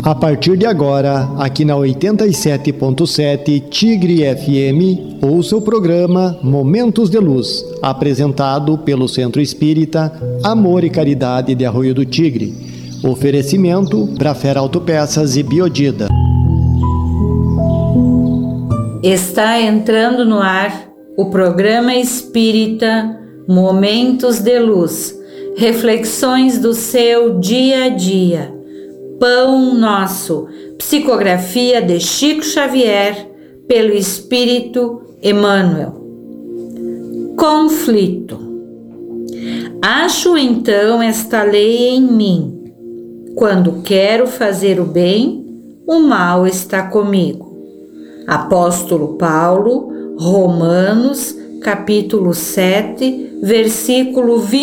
A partir de agora, aqui na 87.7 Tigre FM, ouça o programa Momentos de Luz, apresentado pelo Centro Espírita Amor e Caridade de Arroio do Tigre. Oferecimento Brafer Autopeças e Biodida. Está entrando no ar o programa espírita Momentos de Luz, reflexões do seu dia a dia. Pão Nosso, psicografia de Chico Xavier, pelo Espírito Emmanuel. Conflito. Acho então esta lei em mim. Quando quero fazer o bem, o mal está comigo. Apóstolo Paulo, Romanos, capítulo 7, versículo 20.